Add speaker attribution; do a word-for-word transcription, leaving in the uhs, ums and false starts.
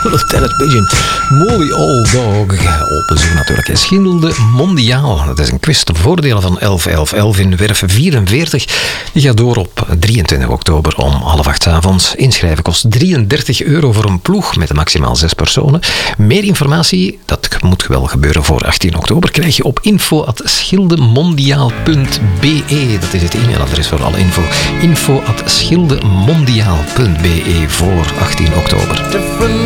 Speaker 1: Lieutenant Pigeon. Molly Old Dog. Op bezoek natuurlijk. Schilde Mondiaal. Dat is een quiz ten voordele van elf elf elf in Werf vierenveertig. Die gaat door op drieëntwintig oktober om half acht 's avonds. Inschrijven kost drieëndertig euro voor een ploeg met maximaal zes personen. Meer informatie, dat moet wel gebeuren voor achttien oktober, krijg je op info at schildemondiaal punt be. Dat is het e-mailadres voor alle info. info at schildemondiaal punt be voor achttien oktober.